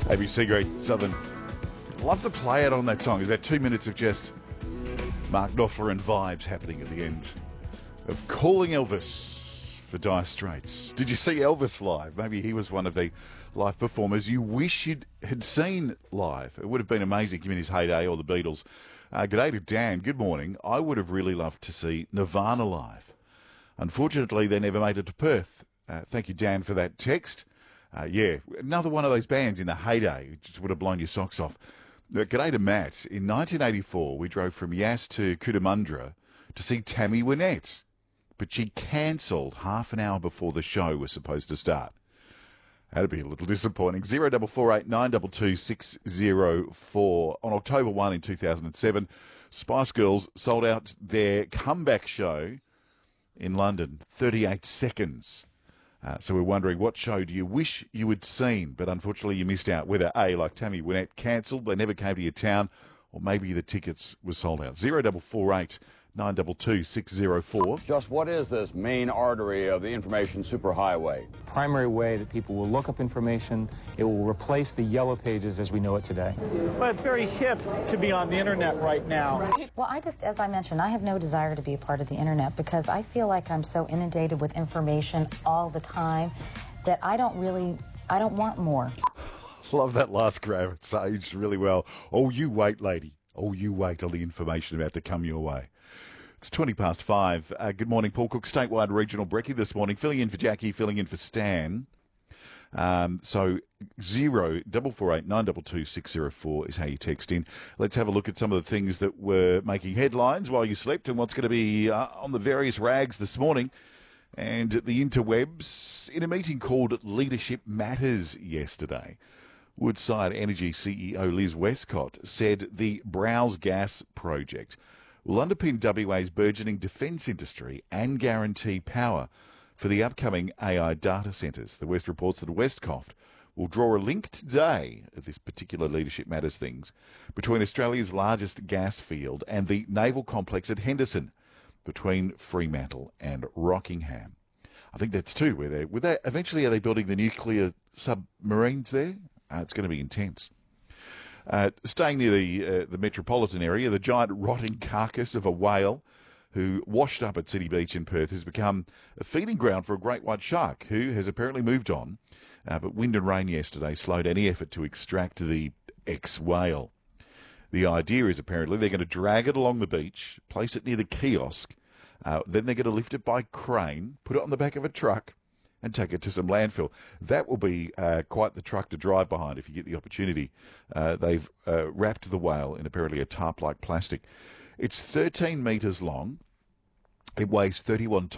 ABC Great Southern. Love the play out on that song. Is that 2 minutes of just Mark Knopfler and vibes happening at the end of Calling Elvis for Dire Straits. Did you see Elvis live? Maybe he was one of the live performers you wish you had seen live. It would have been amazing, given his heyday, or the Beatles. G'day to Dan. Good morning. I would have really loved to see Nirvana live. Unfortunately, they never made it to Perth. Thank you, Dan, for that text. Another one of those bands in the heyday. It just would have blown your socks off. G'day to Matt. In 1984, we drove from Yass to Cootamundra to see Tammy Wynette, but she cancelled half an hour before the show was supposed to start. That'd be a little disappointing. 0448 922 604. On October 1 in 2007, Spice Girls sold out their comeback show in London, 38 seconds. So we're wondering, what show do you wish you had seen, but unfortunately you missed out? Whether A, like Tammy Wynette, cancelled, they never came to your town, or maybe the tickets were sold out. 0448 922 604. Just what is this main artery of the information superhighway? Primary way that people will look up information. It will replace the yellow pages as we know it today. Well, it's very hip to be on the internet right now. Well, as I mentioned, I have no desire to be a part of the internet because I feel like I'm so inundated with information all the time that I don't want more. Love that last grab. It's aged really well. Oh, you wait, lady. Oh, you wait till the information about to come your way. It's 5:20. Good morning, Paul Cook, statewide regional brekkie this morning. Filling in for Jackie, filling in for Stan. So 0448 922 604 is how you text in. Let's have a look at some of the things that were making headlines while you slept and what's going to be on the various rags this morning and the interwebs. In a meeting called Leadership Matters yesterday, Woodside Energy CEO Liz Westcott said the Browse Gas project will underpin WA's burgeoning defence industry and guarantee power for the upcoming AI data centres. The West reports that Westcott will draw a link today at this particular Leadership Matters things between Australia's largest gas field and the naval complex at Henderson, between Fremantle and Rockingham. I think that's too where eventually are they building the nuclear submarines there? It's going to be intense. Staying near the metropolitan area, the giant rotting carcass of a whale who washed up at City Beach in Perth has become a feeding ground for a great white shark who has apparently moved on. But wind and rain yesterday slowed any effort to extract the ex-whale. The idea is apparently they're going to drag it along the beach, place it near the kiosk, then they're going to lift it by crane, put it on the back of a truck, and take it to some landfill. That will be quite the truck to drive behind if you get the opportunity. They've wrapped the whale in apparently a tarp-like plastic. It's 13 metres long. It weighs 31